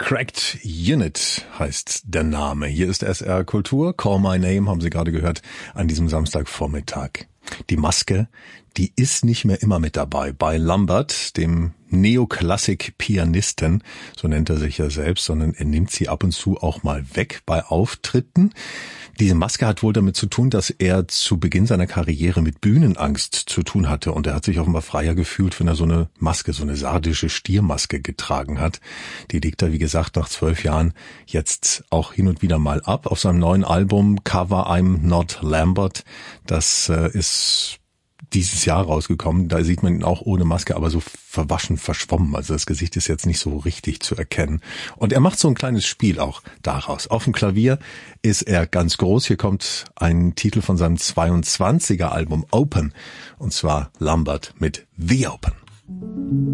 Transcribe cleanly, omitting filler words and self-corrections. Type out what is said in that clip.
Cracked Unit heißt der Name. Hier ist SR Kultur. Call My Name haben Sie gerade gehört an diesem Samstagvormittag. Die Maske, die ist nicht mehr immer mit dabei. Bei Lambert, dem Neoklassik-Pianisten, so nennt er sich ja selbst, sondern er nimmt sie ab und zu auch mal weg bei Auftritten. Diese Maske hat wohl damit zu tun, dass er zu Beginn seiner Karriere mit Bühnenangst zu tun hatte und er hat sich offenbar freier gefühlt, wenn er so eine Maske, so eine sardische Stiermaske getragen hat. Die legt er, wie gesagt, nach 12 Jahren jetzt auch hin und wieder mal ab. Auf seinem neuen Album Cover I'm Not Lambert, das ist dieses Jahr rausgekommen, da sieht man ihn auch ohne Maske, aber so verwaschen, verschwommen. Also das Gesicht ist jetzt nicht so richtig zu erkennen. Und er macht so ein kleines Spiel auch daraus. Auf dem Klavier ist er ganz groß. Hier kommt ein Titel von seinem 22er Album Open. Und zwar Lambert mit The Open.